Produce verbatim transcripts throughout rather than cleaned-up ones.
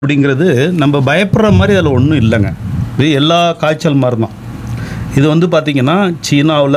அப்படிங்கிறது நம்ம பயப்படுற மாதிரி அதில் ஒன்றும் இல்லைங்க. இது எல்லா காய்ச்சல் மாதிரி தான். இது வந்து பார்த்திங்கன்னா சீனாவில்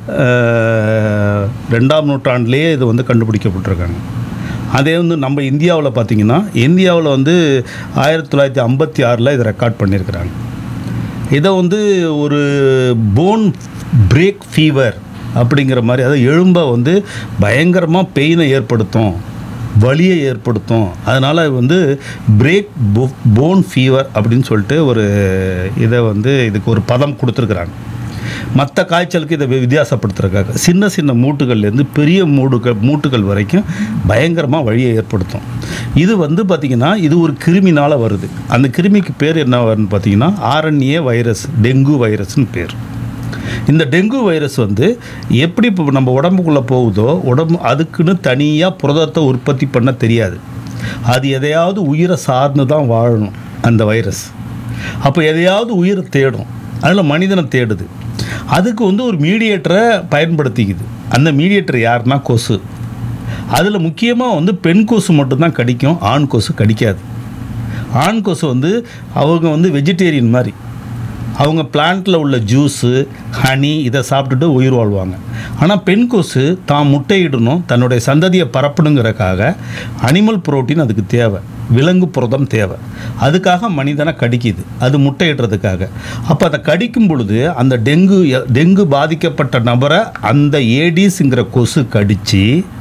ரெண்டாம் நூற்றாண்டுலேயே இது வந்து கண்டுபிடிக்கப்பட்டிருக்காங்க. அதே வந்து நம்ம இந்தியாவில் பார்த்திங்கன்னா இந்தியாவில் வந்து ஆயிரத்தி தொள்ளாயிரத்தி ஐம்பத்தி ஆறில் இதை ரெக்கார்ட் பண்ணியிருக்கிறாங்க. இதை வந்து ஒரு போன் பிரேக் ஃபீவர் அப்படிங்கிற மாதிரி, அதாவது எலும்பை வந்து பயங்கரமாக பெயினை ஏற்படுத்தும், வலியை ஏற்படுத்தும். அதனால் வந்து பிரேக் போன் ஃபீவர் அப்படின்னு சொல்லிட்டு ஒரு இதை வந்து இதுக்கு ஒரு பதம் கொடுத்துருக்குறாங்க. மற்ற காய்ச்சலுக்கு இதை வித்தியாசப்படுத்துறதுக்காக சின்ன சின்ன மூட்டுகள்லேருந்து பெரிய மூடுகள் மூட்டுகள் வரைக்கும் பயங்கரமாக வலியை ஏற்படுத்தும். இது வந்து பார்த்திங்கன்னா இது ஒரு கிருமினால் வருது. அந்த கிருமிக்கு பேர் என்ன வருதுன்னு பார்த்திங்கன்னா ஆர்என்ஏ வைரஸ், டெங்கு வைரஸ்னு பேர். இந்த டெங்கு வைரஸ் வந்து எப்படி இப்போ நம்ம உடம்புக்குள்ளே போகுதோ, உடம்பு அதுக்குன்னு தனியாக புரதத்தை உற்பத்தி பண்ண தெரியாது. அது எதையாவது உயிரை சார்ந்து தான் வாழணும் அந்த வைரஸ். அப்போ எதையாவது உயிரை தேடும், அதில் மனிதனை தேடுது. அதுக்கு வந்து ஒரு மீடியேட்டரை பயன்படுத்திக்குது. அந்த மீடியேட்டர் யாருன்னா கொசு. அதில் முக்கியமாக வந்து பெண் கொசு மட்டும்தான் கடிக்கும், ஆண் கொசு கடிக்காது. ஆண் கொசு வந்து அவங்க வந்து வெஜிடேரியன் மாதிரி, அவங்க பிளான்ட்டில் உள்ள ஜூஸு, ஹனி இதை சாப்பிட்டுட்டு உயிர் வாழ்வாங்க. ஆனால் பெண் கொசு தான் முட்டையிடணும், தன்னுடைய சந்ததியை பரப்பணுங்கிறக்காக அனிமல் புரோட்டீன் அதுக்கு தேவை, விலங்கு புரதம் தேவை. அதுக்காக மனிதனை கடிக்குது, அது முட்டையிடுறதுக்காக. அப்போ அதை கடிக்கும் பொழுது அந்த டெங்கு டெங்கு பாதிக்கப்பட்ட நபரை அந்த ஏடிஸுங்கிற கொசு கடித்து,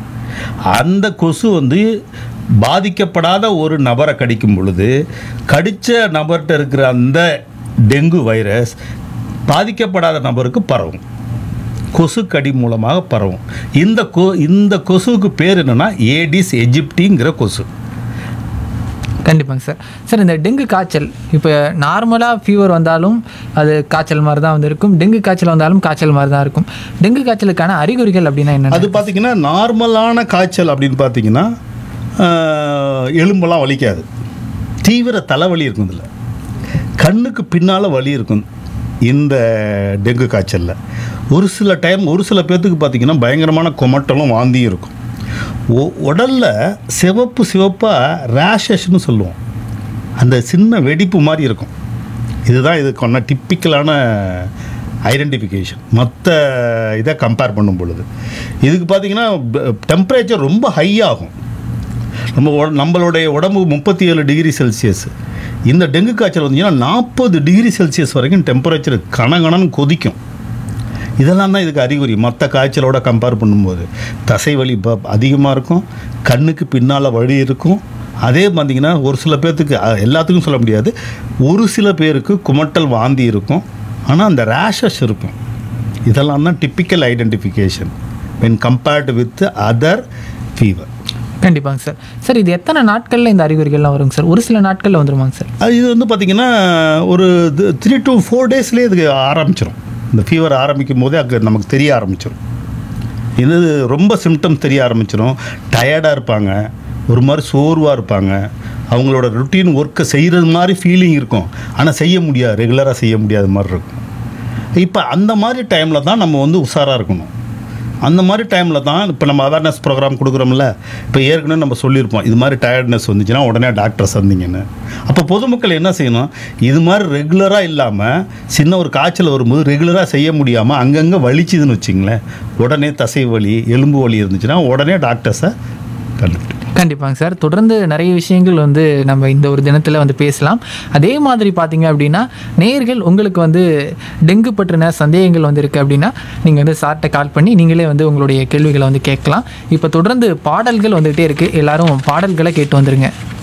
அந்த கொசு வந்து பாதிக்கப்படாத ஒரு நபரை கடிக்கும் பொழுது கடித்த நபர்கிட்ட இருக்கிற அந்த டெங்கு வைரஸ் பாதிக்கப்படாத நபருக்கு பரவும், கொசு கடி மூலமாக பரவும். இந்த கொ இந்த கொசுவுக்கு பேர் என்னென்னா ஏடிஸ் எஜிப்டிங்கிற கொசு. கண்டிப்பாங்க சார். சார், இந்த டெங்கு காய்ச்சல் இப்போ நார்மலாக ஃபீவர் வந்தாலும் அது காய்ச்சல் மாதிரி தான் வந்து இருக்கும், டெங்கு காய்ச்சல் வந்தாலும் காய்ச்சல் மாதிரி தான் இருக்கும். டெங்கு காய்ச்சலுக்கான அறிகுறிகள் அப்படின்னா என்ன? அது பார்த்திங்கன்னா நார்மலான காய்ச்சல் அப்படின்னு பார்த்திங்கன்னா எலும்பெல்லாம் வலிக்காது, தீவிர தலைவலி இருக்கும், இதில் கண்ணுக்கு பின்னால் வலி இருக்கும். இந்த டெங்கு காய்ச்சலில் ஒரு சில டைம் ஒரு சில பேர்த்துக்கு பார்த்திங்கன்னா பயங்கரமான குமட்டலும் வாந்தியும் இருக்கும். ஒ உடலில் சிவப்பு சிவப்பாக ரேஷஸ்ன்னு சொல்லுவோம், அந்த சின்ன வெடிப்பு மாதிரி இருக்கும். இதுதான் இதுக்கான டிப்பிக்கலான ஐடென்டிஃபிகேஷன் மற்ற இதை கம்பேர் பண்ணும் பொழுது. இதுக்கு பார்த்திங்கன்னா டெம்பரேச்சர் ரொம்ப ஹை ஆகும். நம்ம நம்மளுடைய உடம்பு முப்பத்தி ஏழு டிகிரி செல்சியஸ். இந்த டெங்கு காய்ச்சல் வந்துச்சுன்னா நாற்பது டிகிரி செல்சியஸ் வரைக்கும் டெம்பரேச்சர் கனகனன்னு கொதிக்கும். இதெல்லாம் தான் இதுக்கு அறிகுறி. மற்ற காய்ச்சலோட கம்பேர் பண்ணும்போது தசை வலி அதிகமாக இருக்கும், கண்ணுக்கு பின்னால் வலி இருக்கும். அதே பார்த்திங்கன்னா ஒரு சில பேர்த்துக்கு, எல்லாத்துக்கும் சொல்ல முடியாது, ஒரு சில பேருக்கு குமட்டல் வாந்தி இருக்கும், ஆனால் அந்த ரேஷஸ் இருக்கும். இதெல்லாம் தான் typical identification when compared with other fever. கண்டிப்பாங்க சார். சார், இது எத்தனை நாட்களில் இந்த அறிகுறிகள்லாம் வருங்க சார்? ஒரு சில நாட்களில் வந்துருமாங்க சார்? அது இது வந்து பார்த்திங்கன்னா ஒரு த்ரீ டு ஃபோர் டேஸ்லேயே இதுக்கு ஆரம்பிச்சிடும். இந்த ஃபீவர் ஆரம்பிக்கும் போதே அங்கே நமக்கு தெரிய ஆரம்பிச்சிடும். இது ரொம்ப சிம்டம்ஸ் தெரிய ஆரம்பிச்சிடும். டயர்டாக இருப்பாங்க, ஒரு மாதிரி சோர்வாக இருப்பாங்க, அவங்களோட ருட்டீன் ஒர்க்கை செய்கிறது மாதிரி ஃபீலிங் இருக்கும், ஆனால் செய்ய முடியாது, ரெகுலராக செய்ய முடியாத மாதிரி இருக்கும். இப்போ அந்த மாதிரி டைமில் தான் நம்ம வந்து உஷாராக இருக்கணும். அந்த மாதிரி டைமில் தான் இப்போ நம்ம அவேர்னஸ் ப்ரோக்ராம் கொடுக்குறோம்ல, இப்போ ஏற்கனவே நம்ம சொல்லியிருப்போம் இது மாதிரி டயர்ட்னஸ் வந்துச்சுன்னா உடனே டாக்டரை சந்திங்கன்னு. அப்போ பொதுமக்கள் என்ன செய்யணும், இது மாதிரி ரெகுலராக இல்லாமல் சின்ன ஒரு காய்ச்சல் வரும்போது ரெகுலராக செய்ய முடியாமல் அங்கங்கே வலிச்சுதுன்னு வச்சிங்களேன், உடனே தசை வலி, எலும்பு வலி இருந்துச்சுன்னா உடனே டாக்டர்ஸை கண்டுபிடிக்கும். கண்டிப்பாங்க சார். தொடர்ந்து நிறைய விஷயங்கள் வந்து நம்ம இந்த ஒரு தினத்தில் வந்து பேசலாம். அதே மாதிரி பார்த்தீங்க அப்படின்னா நேயர்கள் உங்களுக்கு வந்து டெங்கு பற்றின சந்தேகங்கள் வந்து இருக்குது அப்படின்னா நீங்கள் வந்து சார்ட்டை கால் பண்ணி நீங்களே வந்து உங்களுடைய கேள்விகளை வந்து கேட்கலாம். இப்போ தொடர்ந்து பாடல்கள் வந்துகிட்டே இருக்குது, எல்லாரும் பாடல்களை கேட்டு வந்துருங்க.